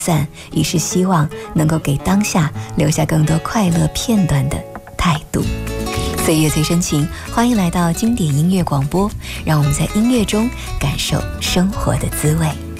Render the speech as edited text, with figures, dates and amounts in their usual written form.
散，已是希望能够给当下留下更多快乐片段的态度。岁月最深情，欢迎来到经典音乐广播，让我们在音乐中感受生活的滋味。